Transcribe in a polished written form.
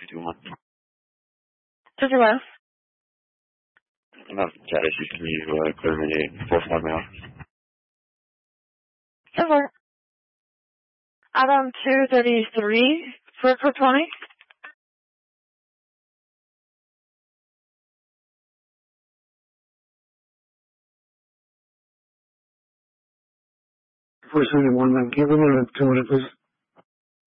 221. To the left. Enough chat issues. Can you clear me a 4-5 now? Similar. Adam 233 for 20. First 1, can you give me a 200, please?